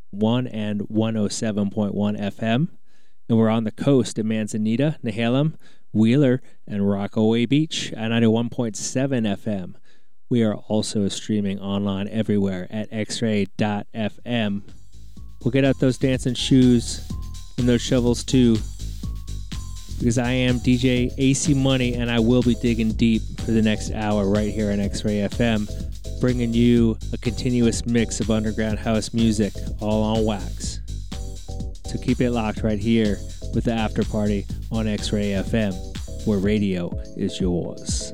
and 107.1 FM. And we're on the coast at Manzanita, Nehalem, Wheeler, and Rockaway Beach at 91.7 FM. We are also streaming online everywhere at xray.fm. We'll get out those dancing shoes and those shovels too, because I am DJ AC Money, and I will be digging deep for the next hour right here on X-Ray FM, bringing you a continuous mix of underground house music, all on wax. So keep it locked right here with the After Party on X-Ray FM, where radio is yours.